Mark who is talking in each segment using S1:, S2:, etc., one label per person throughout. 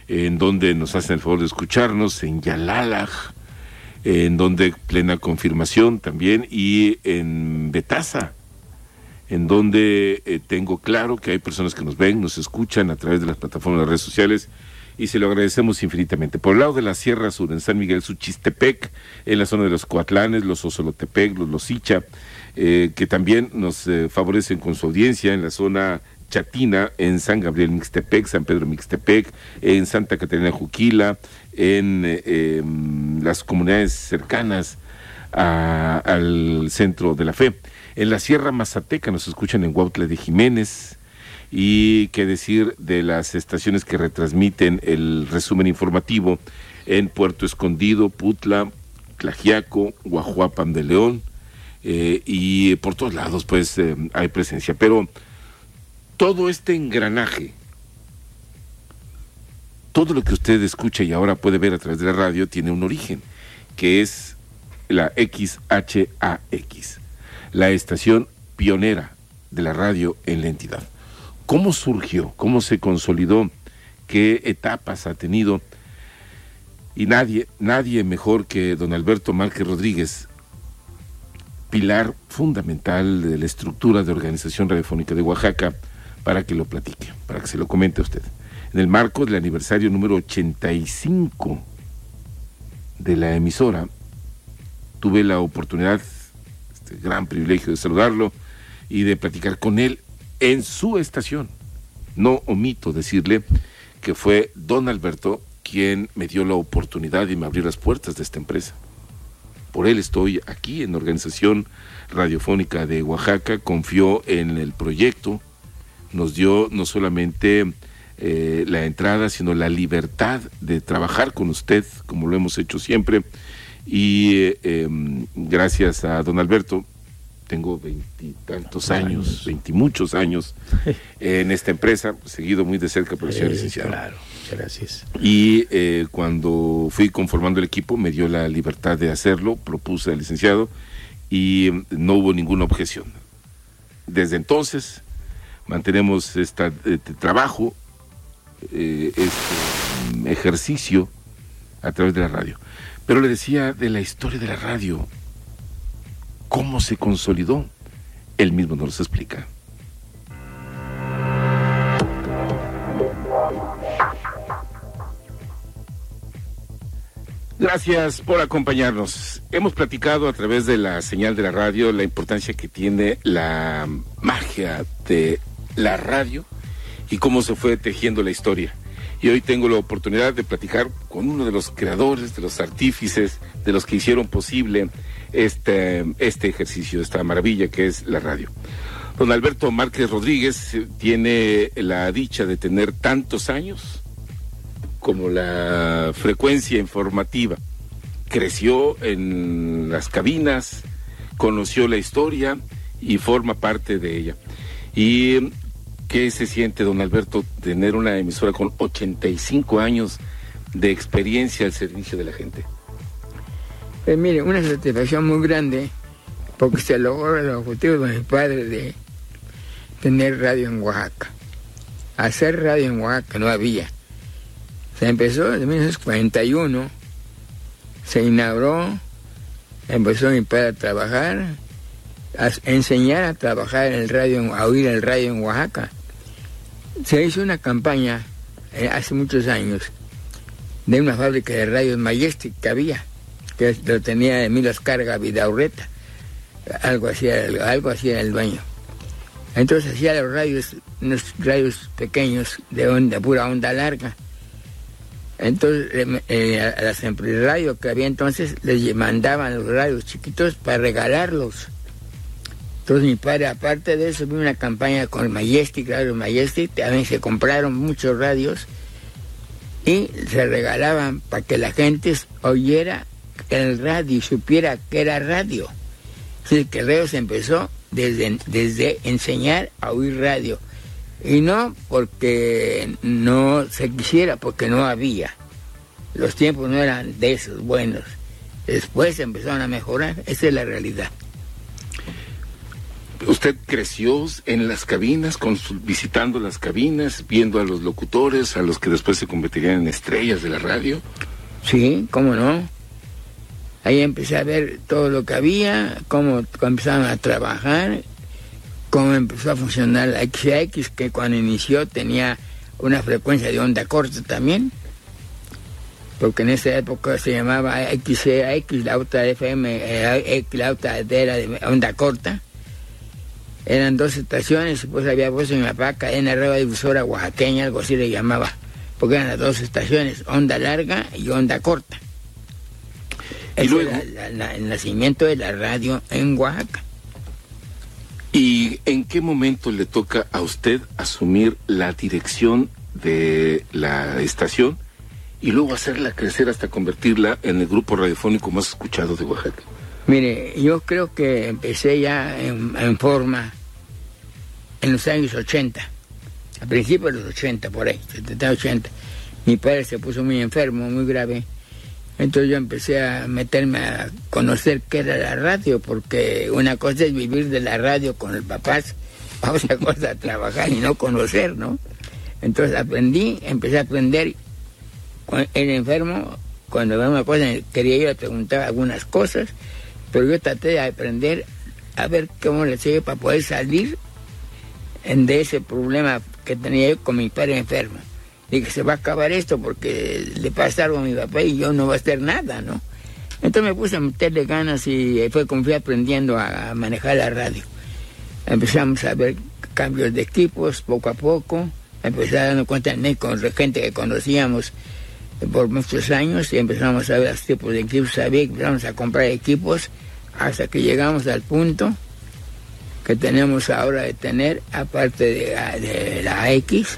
S1: en donde nos hacen el favor de escucharnos, en Yalalaj, en donde plena confirmación también, y en Betaza, en donde tengo claro que hay personas que nos ven, nos escuchan a través de las plataformas de las redes sociales, y se lo agradecemos infinitamente. Por el lado de la Sierra Sur, en San Miguel Suchistepec, en la zona de los Coatlanes, los Osolotepec, los Losicha, que también nos favorecen con su audiencia, en la zona Chatina, en San Gabriel Mixtepec, San Pedro Mixtepec, en Santa Catarina Juquila, en las comunidades cercanas al Centro de la Fe. En la Sierra Mazateca nos escuchan en Huautla de Jiménez, y qué decir de las estaciones que retransmiten el resumen informativo en Puerto Escondido, Putla, Tlaxiaco, Guajuapan de León, y por todos lados pues hay presencia. Pero todo este engranaje, todo lo que usted escucha y ahora puede ver a través de la radio, tiene un origen, que es la XHAX, la estación pionera de la radio en la entidad. ¿Cómo surgió? ¿Cómo se consolidó? ¿Qué etapas ha tenido? Y nadie mejor que don Alberto Márquez Rodríguez, pilar fundamental de la estructura de organización radiofónica de Oaxaca, para que lo platique, para que se lo comente a usted. En el marco del aniversario número 85 de la emisora, tuve la oportunidad, este gran privilegio de saludarlo y de platicar con él en su estación. No omito decirle que fue don Alberto quien me dio la oportunidad y me abrió las puertas de esta empresa. Por él estoy aquí en la Organización Radiofónica de Oaxaca, confió en el proyecto, nos dio no solamente la entrada, sino la libertad de trabajar con usted, como lo hemos hecho siempre, y gracias a don Alberto, tengo 20-muchos años en esta empresa, seguido muy de cerca por el señor licenciado.
S2: Claro, gracias.
S1: Y cuando fui conformando el equipo, me dio la libertad de hacerlo, propuse al licenciado y no hubo ninguna objeción. Desde entonces mantenemos este trabajo, este ejercicio a través de la radio. Pero le decía de la historia de la radio, ¿cómo se consolidó? Él mismo nos lo explica. Gracias por acompañarnos. Hemos platicado a través de la señal de la radio la importancia que tiene la magia de la radio y cómo se fue tejiendo la historia. Y hoy tengo la oportunidad de platicar con uno de los creadores, de los artífices, de los que hicieron posible este ejercicio, esta maravilla que es la radio. Don Alberto Márquez Rodríguez tiene la dicha de tener tantos años como la frecuencia informativa. Creció en las cabinas, conoció la historia y forma parte de ella. ¿Y qué se siente, don Alberto, tener una emisora con 85 años de experiencia al servicio de la gente?
S3: Pues mire, una satisfacción muy grande, porque se logró el objetivo de mi padre de tener radio en Oaxaca. Hacer radio en Oaxaca no había. Se empezó en 1941, se inauguró, empezó mi padre a trabajar, a enseñar a trabajar en el radio, a oír el radio en Oaxaca. Se hizo una campaña hace muchos años de una fábrica de radios Majestic que había, que lo tenía Emilio Azcárraga Vidaurreta, algo así era el dueño. Entonces hacía los radios, unos radios pequeños de pura onda larga. Entonces a las empresas de radio que había entonces les mandaban los radios chiquitos para regalarlos. Entonces mi padre, aparte de eso, vino una campaña con Majestic, Radio Majestic, también se compraron muchos radios y se regalaban para que la gente oyera el radio y supiera que era radio. Entonces que el radio se empezó desde enseñar a oír radio. Y no porque no se quisiera, porque no había. Los tiempos no eran de esos buenos. Después empezaron a mejorar, esa es la realidad.
S1: ¿Usted creció en las cabinas, visitando las cabinas, viendo a los locutores, a los que después se convertirían en estrellas de la radio?
S3: Sí, cómo no. Ahí empecé a ver todo lo que había, cómo empezaron a trabajar, cómo empezó a funcionar la XAX, que cuando inició tenía una frecuencia de onda corta también, porque en esa época se llamaba XAX, la otra FM, la otra era de onda corta. Eran 2 estaciones, pues había voz en la vaca, en la radiodifusora oaxaqueña, algo así le llamaba, porque eran las 2 estaciones, onda larga y onda corta.
S1: Y luego,
S3: el nacimiento de la radio en Oaxaca.
S1: ¿Y en qué momento le toca a usted asumir la dirección de la estación y luego hacerla crecer hasta convertirla en el grupo radiofónico más escuchado de Oaxaca?
S3: Mire, yo creo que empecé ya en forma en los años 80, a principios de los 80, por ahí, 70, 80. Mi padre se puso muy enfermo, muy grave. Entonces yo empecé a meterme a conocer qué era la radio, porque una cosa es vivir de la radio con el papás, otra cosa trabajar y no conocer, ¿no? Entonces empecé a aprender. El enfermo, cuando veo una cosa, quería ir a preguntar algunas cosas, pero yo traté de aprender a ver cómo le sigue para poder salir de ese problema que tenía yo con mi padre enfermo. Dije, se va a acabar esto porque le pasa algo a mi papá y yo no voy a hacer nada, ¿no? Entonces me puse a meterle ganas y fue como fui aprendiendo a manejar la radio. Empezamos a ver cambios de equipos poco a poco, empecé a darnos cuenta con gente que conocíamos por muchos años y empezamos a ver los tipos de equipos, empezamos a comprar equipos hasta que llegamos al punto que tenemos ahora de tener, aparte de la X,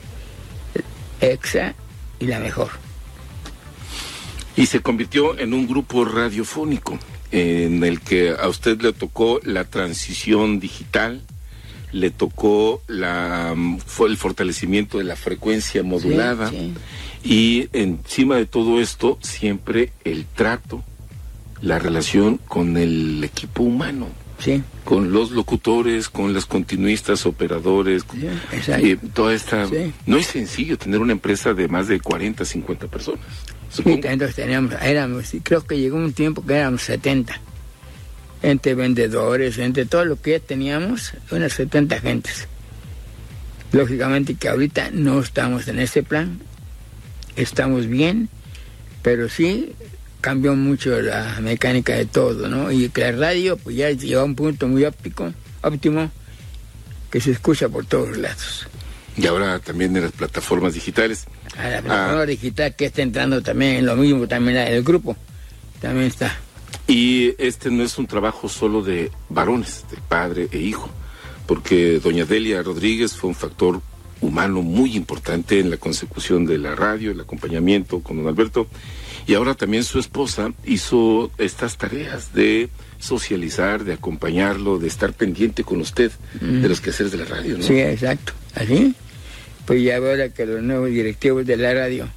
S3: EXA y la mejor.
S1: Y se convirtió en un grupo radiofónico en el que a usted le tocó la transición digital, le tocó fue el fortalecimiento de la frecuencia modulada, sí. Y encima de todo esto siempre el trato, la relación con el equipo humano.
S3: Sí.
S1: Con los locutores, con las continuistas, operadores,
S3: sí,
S1: toda esta...
S3: Sí.
S1: No es sencillo tener una empresa de más de 40, 50 personas.
S3: Supongo. Sí, entonces creo que llegó un tiempo que éramos 70. Entre vendedores, entre todo lo que ya teníamos, unas 70 gentes. Lógicamente que ahorita no estamos en ese plan, estamos bien, pero sí cambió mucho la mecánica de todo, ¿no? Y que la radio pues ya llegó a un punto muy óptimo, que se escucha por todos lados.
S1: Y ahora también en las plataformas digitales.
S3: A la plataforma digital que está entrando también en lo mismo, también el grupo, también está.
S1: Y este no es un trabajo solo de varones, de padre e hijo, porque doña Delia Rodríguez fue un factor humano muy importante en la consecución de la radio, el acompañamiento con don Alberto, y ahora también su esposa hizo estas tareas de socializar, de acompañarlo, de estar pendiente con usted de los quehaceres de la radio, ¿no?
S3: Sí, exacto, así. Pues ya ahora que los nuevos directivos de la radio,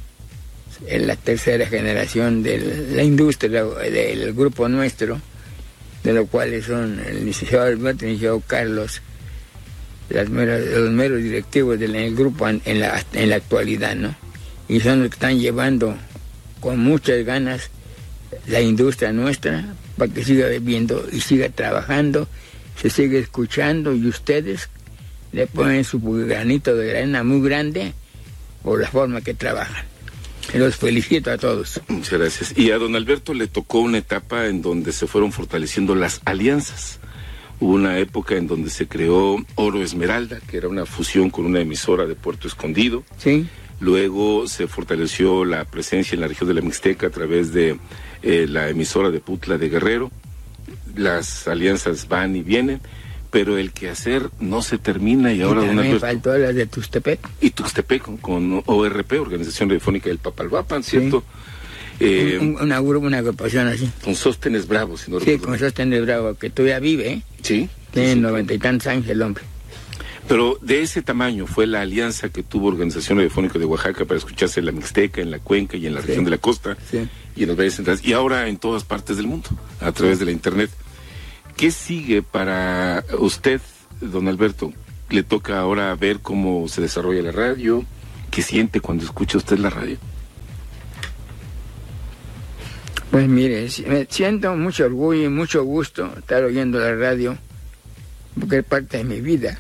S3: en la tercera generación de la industria del grupo nuestro, de los cuales son el licenciado Alberto y el licenciado Carlos, los meros directivos del grupo en la actualidad, ¿no? Y son los que están llevando con muchas ganas la industria nuestra para que siga viviendo y siga trabajando, se siga escuchando, y ustedes le ponen su granito de arena muy grande por la forma que trabajan. Los felicito a todos.
S1: Muchas gracias. Y a don Alberto le tocó una etapa en donde se fueron fortaleciendo las alianzas. Hubo una época en donde se creó Oro Esmeralda, que era una fusión con una emisora de Puerto Escondido.
S3: Sí.
S1: Luego se fortaleció la presencia en la región de la Mixteca a través de la emisora de Putla de Guerrero. Las alianzas van y vienen, pero el quehacer no se termina, y ahora...
S3: También faltó las de Tuxtepec.
S1: Y Tuxtepec con ORP, Organización Radiofónica del Papalhuapan, ¿cierto?
S3: Sí. Una agrupación así.
S1: Con Sóstenes Bravo, si no
S3: Sí,
S1: recuerdo.
S3: con Sóstenes Bravo, que todavía vive, ¿eh?
S1: Sí.
S3: Tiene 90 y tantos años el hombre.
S1: Pero de ese tamaño fue la alianza que tuvo Organización Radiofónica de Oaxaca para escucharse en la Mixteca, en la Cuenca y en la región de la costa, y en los valles centrales, y ahora en todas partes del mundo, a través de la internet. ¿Qué sigue para usted, don Alberto? Le toca ahora ver cómo se desarrolla la radio. ¿Qué siente cuando escucha usted la radio?
S3: Pues mire, siento mucho orgullo y mucho gusto estar oyendo la radio, porque es parte de mi vida.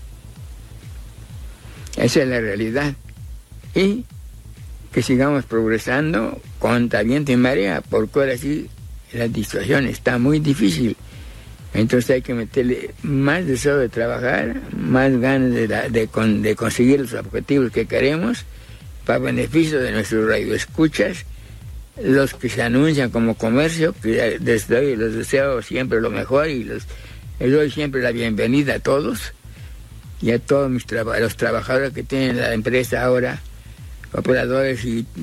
S3: Esa es la realidad. Y que sigamos progresando contra viento y marea, porque ahora sí la situación está muy difícil. Entonces hay que meterle más deseo de trabajar, más ganas de conseguir los objetivos que queremos, para beneficio de nuestros radioescuchas, los que se anuncian como comercio, que les deseo siempre lo mejor y les doy siempre la bienvenida a todos y a todos los trabajadores que tienen la empresa ahora, operadores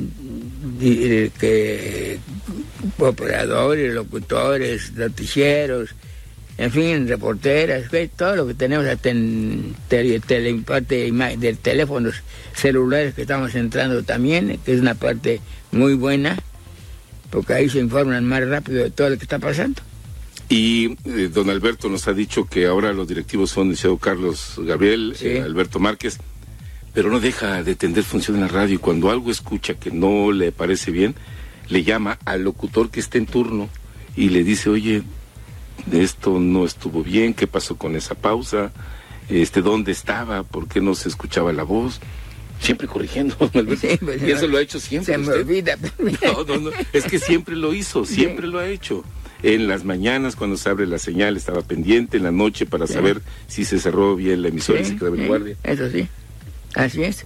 S3: operadores, locutores, noticieros, en fin, reporteras, todo lo que tenemos parte de teléfonos celulares que estamos entrando también, que es una parte muy buena, porque ahí se informan más rápido de todo lo que está pasando.
S1: Y don Alberto nos ha dicho que ahora los directivos son el licenciado Carlos Gabriel, sí. Alberto Márquez, pero no deja de tener función en la radio, y cuando algo escucha que no le parece bien, le llama al locutor que esté en turno y le dice, oye, esto no estuvo bien, ¿qué pasó con esa pausa? ¿Dónde estaba? ¿Por qué no se escuchaba la voz? Siempre corrigiendo, don Alberto. Sí, pues, y eso lo ha hecho siempre.
S3: Se me olvida.
S1: No, es que siempre lo hizo, siempre lo ha hecho. En las mañanas, cuando se abre la señal, estaba pendiente, en la noche para saber si se cerró bien la emisora y se quedaba en guardia.
S3: Eso sí, así es.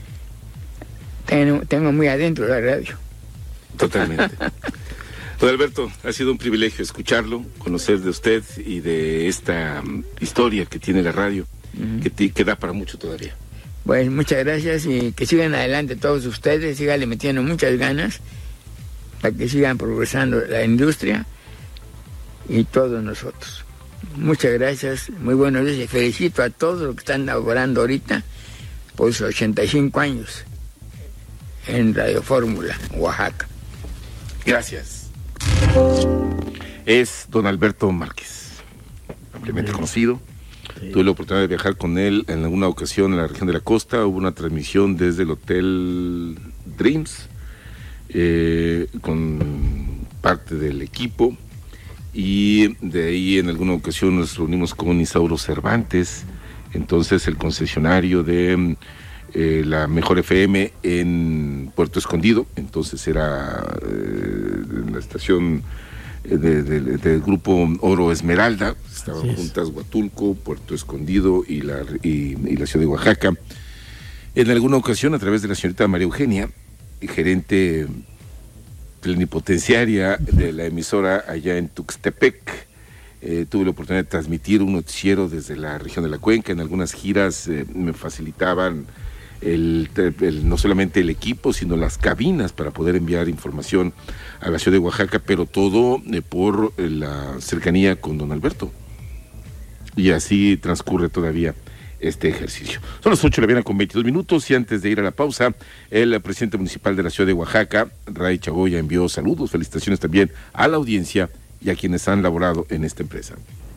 S3: Tengo muy adentro la radio.
S1: Totalmente. Don Alberto, ha sido un privilegio escucharlo, conocer de usted y de esta historia que tiene la radio, que da para mucho todavía.
S3: Pues muchas gracias y que sigan adelante todos ustedes, síganle metiendo muchas ganas para que sigan progresando la industria y todos nosotros. Muchas gracias, muy buenos días y felicito a todos los que están laborando ahorita por sus 85 años en Radio Fórmula, Oaxaca.
S1: Gracias. Es don Alberto Márquez, ampliamente conocido. Sí. Tuve la oportunidad de viajar con él en alguna ocasión en la región de la costa. Hubo una transmisión desde el Hotel Dreams con parte del equipo, y de ahí en alguna ocasión nos reunimos con Isauro Cervantes, entonces el concesionario de la Mejor FM en Puerto Escondido. Entonces era la estación del grupo Oro Esmeralda. Estaban juntas Huatulco, Puerto Escondido y la ciudad de Oaxaca. En alguna ocasión, a través de la señorita María Eugenia, gerente plenipotenciaria de la emisora allá en Tuxtepec, tuve la oportunidad de transmitir un noticiero desde la región de la Cuenca. En algunas giras me facilitaban no solamente el equipo, sino las cabinas para poder enviar información a la ciudad de Oaxaca, pero todo por la cercanía con don Alberto. Y así transcurre todavía este ejercicio. Son las 8:00 con 22 minutos, y antes de ir a la pausa, el presidente municipal de la ciudad de Oaxaca, Ray Chagoya, envió saludos, felicitaciones también a la audiencia y a quienes han laborado en esta empresa.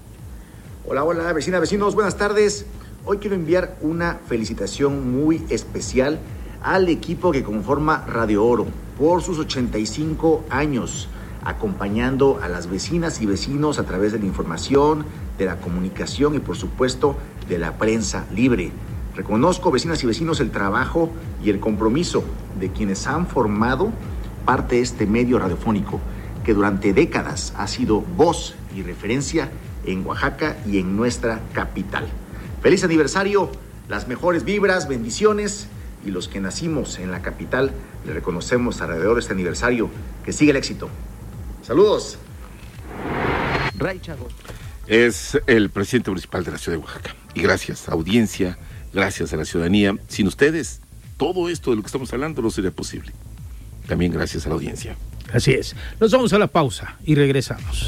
S2: Hola, vecinos, buenas tardes. Hoy quiero enviar una felicitación muy especial al equipo que conforma Radio Oro por sus 85 años, acompañando a las vecinas y vecinos a través de la información, de la comunicación y por supuesto de la prensa libre. Reconozco, vecinas y vecinos, el trabajo y el compromiso de quienes han formado parte de este medio radiofónico que durante décadas ha sido voz y referencia en Oaxaca y en nuestra capital. Feliz aniversario, las mejores vibras, bendiciones, y los que nacimos en la capital le reconocemos alrededor de este aniversario. Que siga el éxito. Saludos.
S1: Ray Chagoya es el presidente municipal de la ciudad de Oaxaca. Y gracias, audiencia, gracias a la ciudadanía. Sin ustedes, todo esto de lo que estamos hablando no sería posible. También gracias a la audiencia.
S4: Así es. Nos vamos a la pausa y regresamos.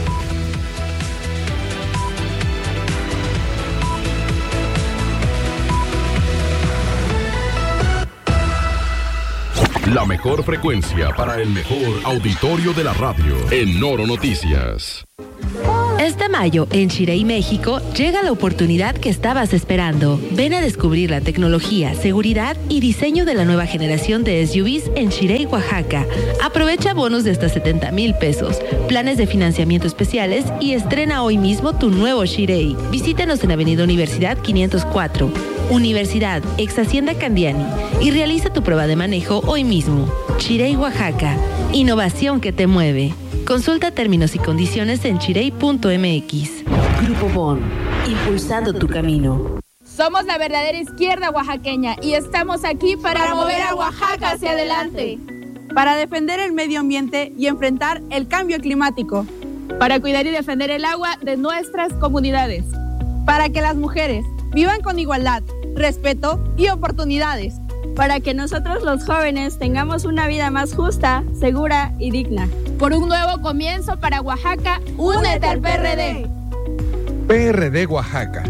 S5: La mejor frecuencia para el mejor auditorio de la radio en Noro Noticias. Este mayo, en Xirey, México, llega la oportunidad que estabas esperando. Ven a descubrir la tecnología, seguridad y diseño de la nueva generación de SUVs en Xirey, Oaxaca. Aprovecha bonos de hasta 70,000 pesos, planes de financiamiento especiales y estrena hoy mismo tu nuevo Xirey. Visítanos en Avenida Universidad 504, Universidad, ex Hacienda Candiani, y realiza tu prueba de manejo hoy mismo. Xirey, Oaxaca. Innovación que te mueve. Consulta términos y condiciones en xirey.mx.
S6: Grupo Bon, impulsando tu camino.
S7: Somos la verdadera izquierda oaxaqueña y estamos aquí para mover a Oaxaca hacia adelante.
S8: Para defender el medio ambiente y enfrentar el cambio climático.
S7: Para cuidar y defender el agua de nuestras comunidades.
S8: Para que las mujeres vivan con igualdad, respeto y oportunidades.
S9: Para que nosotros los jóvenes tengamos una vida más justa, segura y digna.
S7: Por un nuevo comienzo para Oaxaca, únete al PRD.
S10: PRD Oaxaca.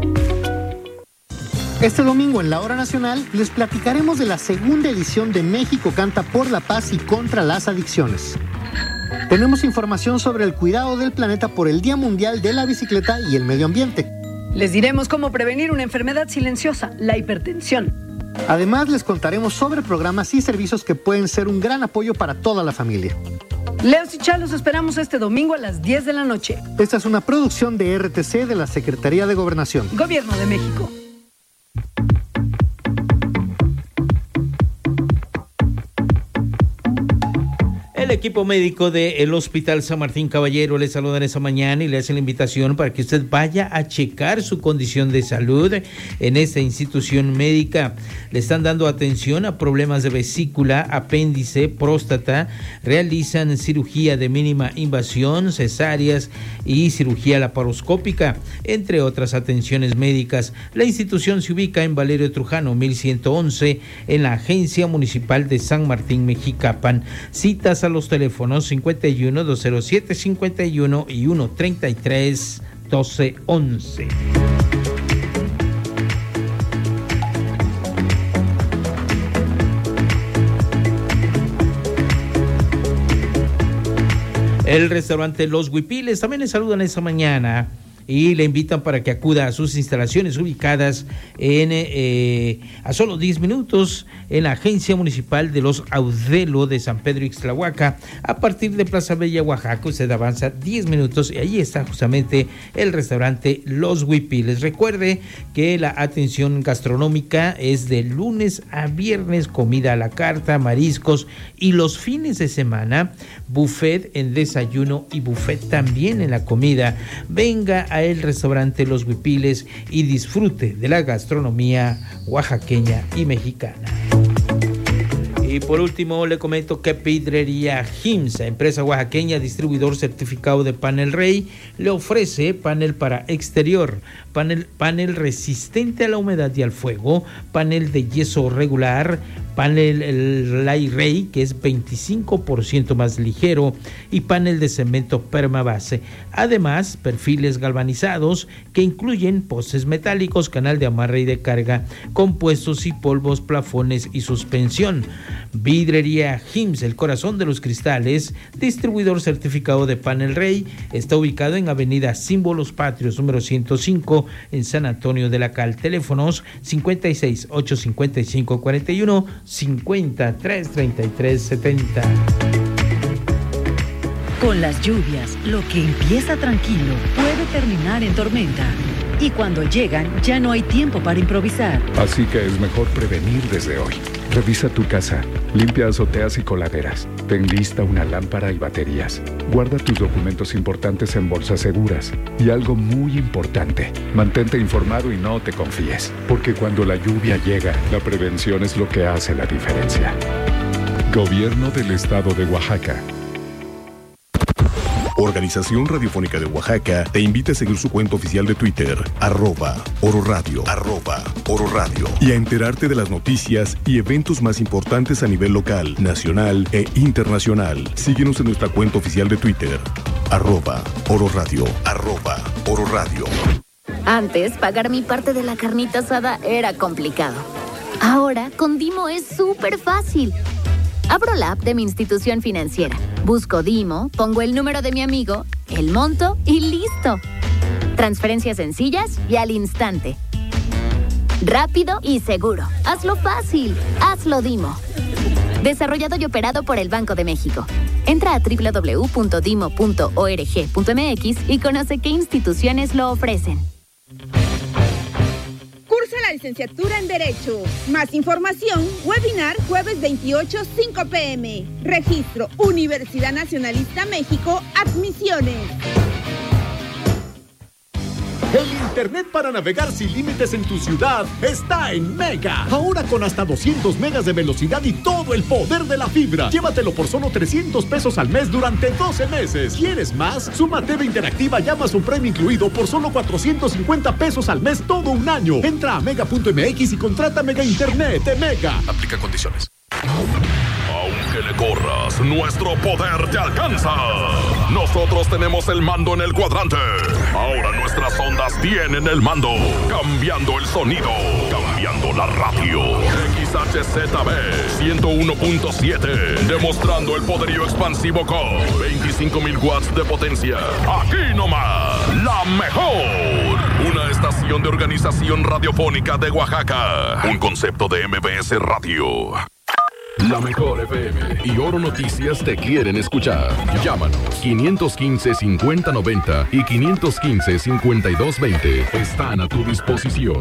S11: Este domingo en la Hora Nacional les platicaremos de la segunda edición de México Canta por la Paz y contra las Adicciones. Tenemos información sobre el cuidado del planeta por el Día Mundial de la Bicicleta y el Medio Ambiente.
S6: Les diremos cómo prevenir una enfermedad silenciosa, la hipertensión.
S11: Además, les contaremos sobre programas y servicios que pueden ser un gran apoyo para toda la familia.
S6: Leos y Chá, los esperamos este domingo a las 10 de la noche.
S11: Esta es una producción de RTC de la Secretaría de Gobernación.
S6: Gobierno de México.
S4: El equipo médico del Hospital San Martín Caballero le saludan esta mañana y le hace la invitación para que usted vaya a checar su condición de salud en esta institución médica. Le están dando atención a problemas de vesícula, apéndice, próstata, realizan cirugía de mínima invasión, cesáreas y cirugía laparoscópica, entre otras atenciones médicas. La institución se ubica en Valerio Trujano, 1111, en la Agencia Municipal de San Martín, Mexicapan. Citas a los teléfonos 51-207-51 y 133-1211. El restaurante Los Huipiles también le saludan esta mañana y le invitan para que acuda a sus instalaciones ubicadas a solo 10 minutos en la Agencia Municipal de los Audelo de San Pedro Ixtlahuaca. A partir de Plaza Bella, Oaxaca, usted avanza 10 minutos y allí está justamente el restaurante Los Huipiles. Recuerde que la atención gastronómica es de lunes a viernes, comida a la carta, mariscos, y los fines de semana buffet en desayuno y buffet también en la comida. Venga a el restaurante Los Huipiles y disfrute de la gastronomía oaxaqueña y mexicana. Y por último le comento que Vidrería Hims, empresa oaxaqueña, distribuidor certificado de Panel Rey, le ofrece panel para exterior, panel resistente a la humedad y al fuego, panel de yeso regular, panel Light Rey, que es 25% más ligero, y panel de cemento permabase. Además, perfiles galvanizados que incluyen postes metálicos, canal de amarre y de carga, compuestos y polvos, plafones y suspensión. Vidrería Hims, el corazón de los cristales, distribuidor certificado de Panel Rey, está ubicado en Avenida Símbolos Patrios, número 105, en San Antonio de la Cal. Teléfonos 56 855 41 50 333 70.
S6: Con las lluvias, lo que empieza tranquilo puede terminar en tormenta. Y cuando llegan, ya no hay tiempo para improvisar.
S10: Así que es mejor prevenir desde hoy. Revisa tu casa, limpia azoteas y coladeras, ten lista una lámpara y baterías, guarda tus documentos importantes en bolsas seguras y algo muy importante, mantente informado y no te confíes, porque cuando la lluvia llega, la prevención es lo que hace la diferencia. Gobierno del Estado de Oaxaca.
S12: Organización Radiofónica de Oaxaca te invita a seguir su cuenta oficial de Twitter, @Ororadio, @Ororadio, y a enterarte de las noticias y eventos más importantes a nivel local, nacional e internacional. Síguenos en nuestra cuenta oficial de Twitter, @Ororadio, @Ororadio.
S13: Antes, pagar mi parte de la carnita asada era complicado. Ahora, con Dimo es súper fácil. Abro la app de mi institución financiera, busco Dimo, pongo el número de mi amigo el monto y listo. Transferencias sencillas y al instante. Rápido y seguro. Hazlo fácil. Hazlo Dimo. Desarrollado y operado por el Banco de México. Entra a www.dimo.org.mx y conoce qué instituciones lo ofrecen.
S8: Cursa la licenciatura en Derecho. Más información, webinar jueves 28, 5 p.m. Registro Universidad Nacionalista México, admisiones.
S14: El internet para navegar sin límites en tu ciudad está en Mega. Ahora con hasta 200 megas de velocidad y todo el poder de la fibra. Llévatelo por solo 300 pesos al mes durante 12 meses. ¿Quieres más? Suma TV interactiva y Amazon Prime incluido por solo 450 pesos al mes todo un año. Entra a mega.mx y contrata Mega Internet de Mega.
S15: Aplica condiciones. Aunque le corras, nuestro poder te alcanza. Nosotros tenemos el mando en el cuadrante. Ahora nuestras ondas tienen el mando. Cambiando el sonido. Cambiando la radio. XHZB 101.7. Demostrando el poderío expansivo con 25,000 watts de potencia. Aquí nomás, la mejor. Una estación de organización radiofónica de Oaxaca. Un concepto de MBS Radio.
S12: La Mejor FM y Oro Noticias te quieren escuchar. Llámanos 515-5090 y 515-5220. Están a tu disposición.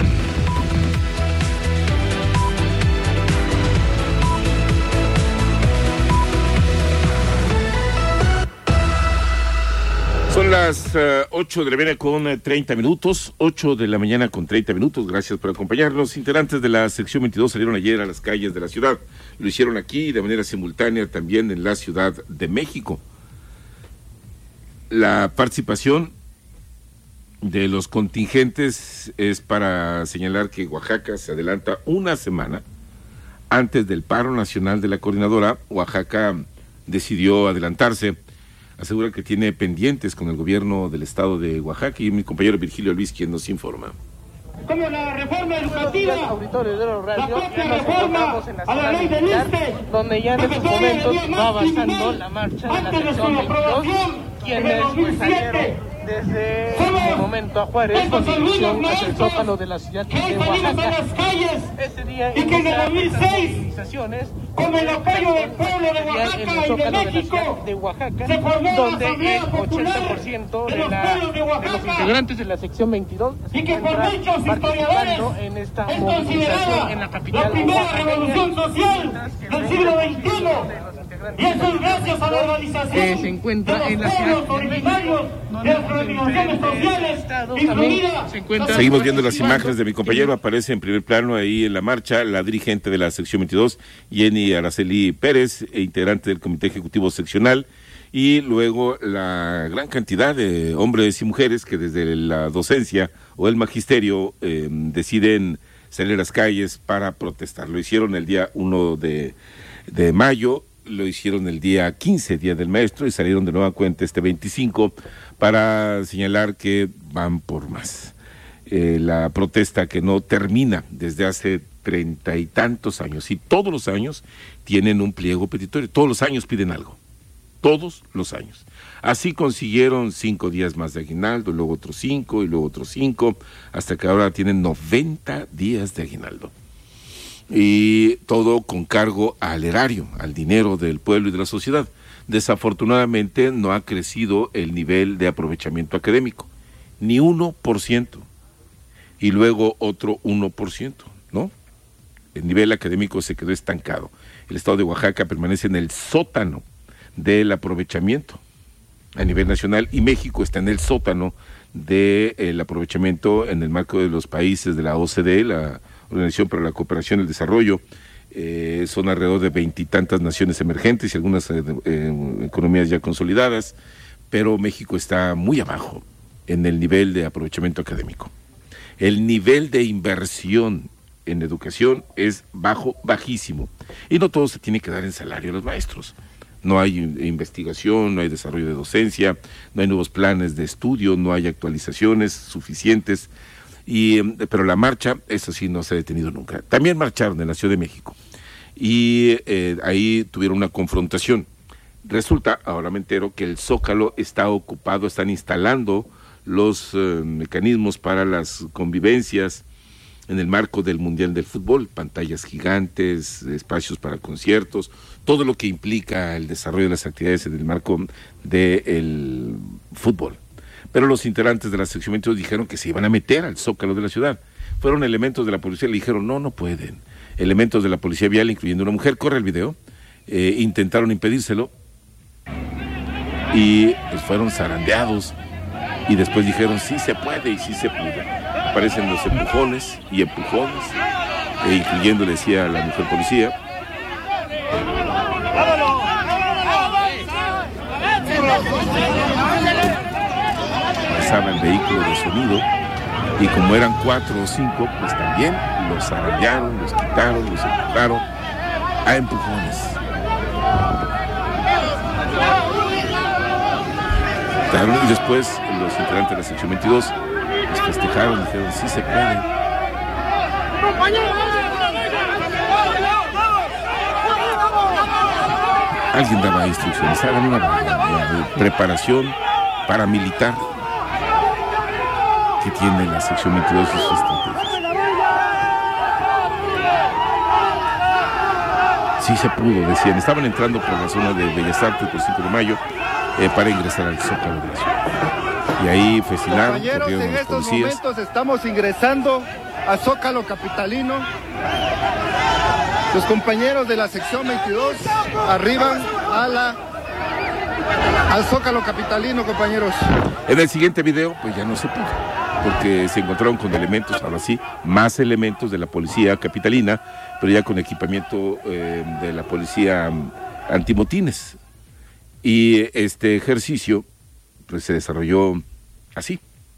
S1: Son las 8 de la mañana con 30 minutos, 8 de la mañana con 30 minutos, gracias por acompañarnos. Integrantes de la sección 22 salieron ayer a las calles de la ciudad, lo hicieron aquí de manera simultánea también en la Ciudad de México. La participación de los contingentes es para señalar que Oaxaca se adelanta una semana antes del paro nacional de la coordinadora. Oaxaca decidió adelantarse. Asegura que tiene pendientes con el gobierno del estado de Oaxaca y mi compañero Virgilio Luis quien nos informa.
S16: Como la reforma educativa, la propia reforma a la ley del ISSSTE, donde ya en estos momentos va avanzando la marcha de la sección 22, quienes pues salieron desde el momento a Juárez con dirección hacia el Zócalo de la ciudad de Oaxaca. Este día y que en el 2006, con el apoyo del pueblo de Oaxaca y de México, de Oaxaca, se formó donde el 80% de los integrantes de la sección 22 y que por muchos historiadores en esta movilización en la capital, la primera revolución social del siglo XXI. Y eso es gracias a la organización se encuentra en los pueblos originarios de las organizaciones sociales, incluida.
S1: Seguimos viendo las imágenes de mi compañero, aparece en primer plano ahí en la marcha la dirigente de la sección 22, Jenny Araceli Pérez, integrante del comité ejecutivo seccional, y luego la gran cantidad de hombres y mujeres que desde la docencia o el magisterio deciden salir a las calles para protestar. Lo hicieron el día 1 de mayo, lo hicieron el día 15, Día del Maestro, y salieron de nueva cuenta este 25 para señalar que van por más. La protesta que no termina desde hace 30 y tantos años, y todos los años tienen un pliego petitorio, todos los años piden algo, todos los años. Así consiguieron 5 días más de aguinaldo, luego otros 5 y luego otros 5, hasta que ahora tienen 90 días de aguinaldo. Y todo con cargo al erario, al dinero del pueblo y de la sociedad. Desafortunadamente no ha crecido el nivel de aprovechamiento académico, ni 1%, y luego otro 1%, ¿no? El nivel académico se quedó estancado. El estado de Oaxaca permanece en el sótano del aprovechamiento a nivel nacional y México está en el sótano del aprovechamiento en el marco de los países de la OCDE, la Organización para la Cooperación y el Desarrollo. Son alrededor de 20 y tantas naciones emergentes y algunas economías ya consolidadas, pero México está muy abajo en el nivel de aprovechamiento académico. El nivel de inversión en educación es bajísimo, y no todo se tiene que dar en salario a los maestros. No hay investigación, no hay desarrollo de docencia, no hay nuevos planes de estudio, no hay actualizaciones suficientes. Pero la marcha, eso sí, no se ha detenido nunca. También marcharon en la Ciudad de México y ahí tuvieron una confrontación Resulta, ahora me entero, que el Zócalo está ocupado, están instalando los mecanismos para las convivencias en el marco del Mundial del Fútbol, pantallas gigantes, espacios para conciertos, todo lo que implica el desarrollo de las actividades en el marco del fútbol. Pero los integrantes de la sección 22 dijeron que se iban a meter al Zócalo de la ciudad. Fueron elementos de la policía, le dijeron, no pueden. Elementos de la policía vial, incluyendo una mujer, corre el video, intentaron impedírselo y pues fueron zarandeados y después dijeron, sí se puede y sí se pudo. Aparecen los empujones y empujones, incluyendo, le decía a la mujer policía, pasaba el vehículo de sonido y como eran 4 o 5, pues también los zarandearon, los quitaron, los empujaron a empujones. Y después los integrantes de la sección 22 los festejaron, dijeron, sí se puede. Alguien daba instrucciones, hagan una preparación paramilitar que tiene la sección 22 y sus estrategias. Sí se pudo, decían. Estaban entrando por la zona de Bellas Artes, por 5 de mayo, para ingresar al Zócalo de la ciudad. Y ahí festinaron,
S17: compañeros, en estos momentos estamos ingresando a Zócalo capitalino. Los compañeros de la sección 22 arriban al Zócalo capitalino, compañeros.
S1: En el siguiente video, pues ya no se pudo, porque se encontraron con elementos, ahora sí, más elementos de la policía capitalina, pero ya con equipamiento de la policía antimotines. Y este ejercicio pues se desarrolló así.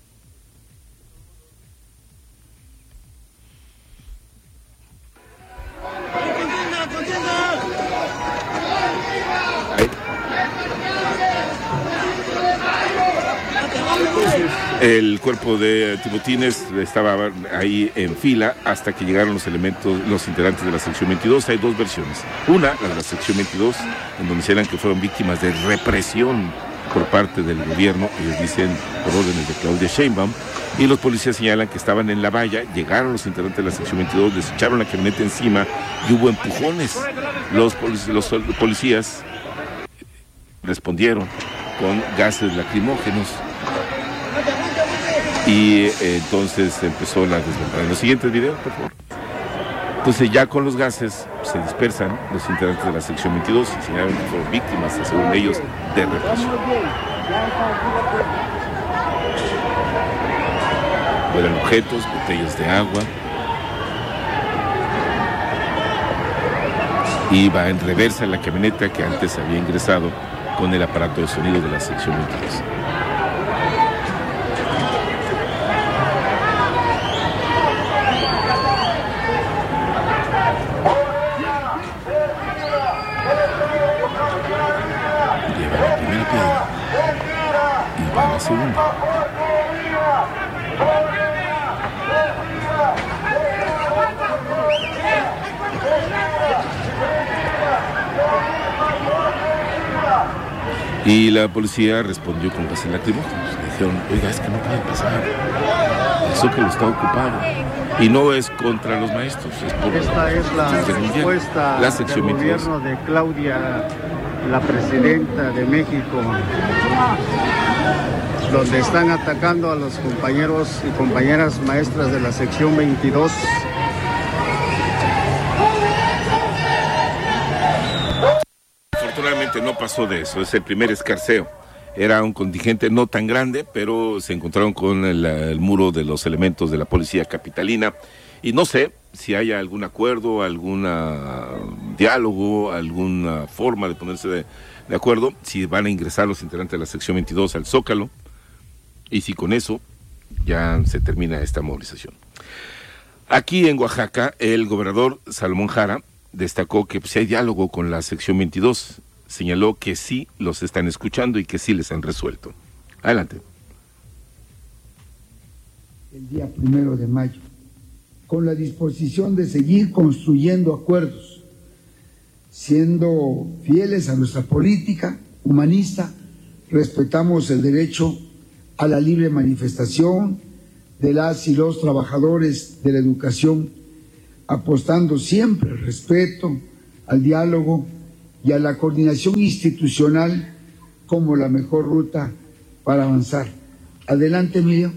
S1: El cuerpo de antimotines estaba ahí en fila hasta que llegaron los integrantes de la sección 22. Hay dos versiones. Una, la de la sección 22, en donde señalan que fueron víctimas de represión por parte del gobierno, ellos dicen por órdenes de Claudia Sheinbaum, y los policías señalan que estaban en la valla, llegaron los integrantes de la sección 22, les echaron la camioneta encima y hubo empujones. Los policías respondieron con gases lacrimógenos. Y entonces empezó la desbandada. En los siguientes videos, por favor. Entonces ya con los gases se dispersan los integrantes de la sección 22 y señalaron que fueron víctimas, según ellos, de represión. Fueron objetos, botellas de agua. Y va en reversa la camioneta que antes había ingresado con el aparato de sonido de la sección 22. Segunda. Y la policía respondió con gases lacrimógenos. Le dijeron, oiga, es que no pueden pasar. El Zócalo está ocupado. Y no es contra los maestros, es por
S18: esta es la respuesta del gobierno de Claudia, la presidenta de México, donde están atacando a los compañeros y compañeras maestras de la sección 22.
S1: Afortunadamente no pasó de eso, es el primer escarceo. Era un contingente no tan grande, pero se encontraron con el muro de los elementos de la policía capitalina. Y no sé si haya algún acuerdo, algún diálogo, alguna forma de ponerse de acuerdo, si van a ingresar los integrantes de la sección 22 al Zócalo, y si con eso ya se termina esta movilización. Aquí en Oaxaca, el gobernador Salomón Jara destacó que si hay diálogo con la sección 22, señaló que sí los están escuchando y que sí les han resuelto. Adelante.
S19: El día 1 de mayo, con la disposición de seguir construyendo acuerdos, Siendo fieles a nuestra política humanista, respetamos el derecho a la libre manifestación de las y los trabajadores de la educación, apostando siempre al respeto, al diálogo y a la coordinación institucional como la mejor ruta para avanzar. Adelante, Emilio.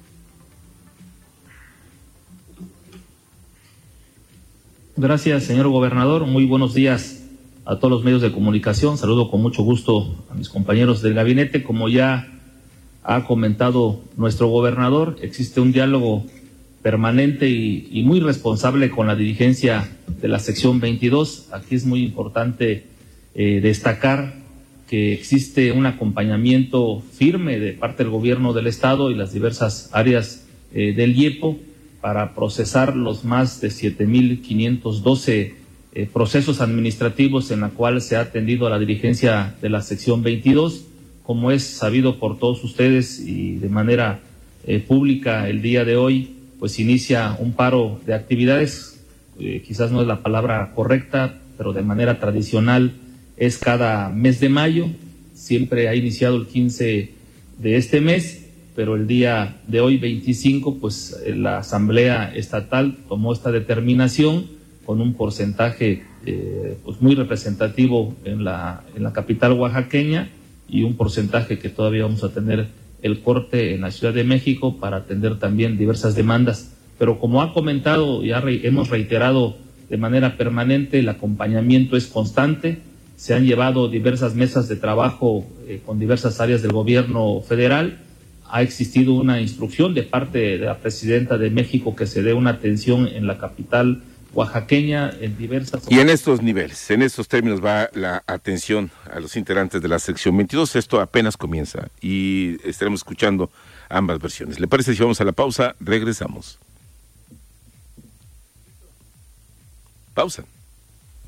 S20: Gracias, señor gobernador. Muy buenos días a todos los medios de comunicación. Saludo con mucho gusto a mis compañeros del gabinete. Como ya ha comentado nuestro gobernador, existe un diálogo permanente y muy responsable con la dirigencia de la sección 22. Aquí es muy importante destacar que existe un acompañamiento firme de parte del gobierno del estado y las diversas áreas del IEPO para procesar los más de 7,512 procesos administrativos en la cual se ha atendido a la dirigencia de la sección 22. Como es sabido por todos ustedes y de manera pública el día de hoy, pues inicia un paro de actividades, quizás no es la palabra correcta, pero de manera tradicional es cada mes de mayo, siempre ha iniciado el 15 de este mes, pero el día de hoy, 25, pues la Asamblea Estatal tomó esta determinación con un porcentaje pues muy representativo en la capital oaxaqueña y un porcentaje que todavía vamos a tener el corte en la Ciudad de México para atender también diversas demandas. Pero como ha comentado y hemos reiterado de manera permanente, el acompañamiento es constante. Se han llevado diversas mesas de trabajo con diversas áreas del gobierno federal. Ha existido una instrucción de parte de la presidenta de México que se dé una atención en la capital oaxaqueña en diversas...
S1: Y en estos niveles, en estos términos va la atención a los integrantes de la sección 22. Esto apenas comienza y estaremos escuchando ambas versiones. ¿Le parece si vamos a la pausa? Regresamos. Pausa.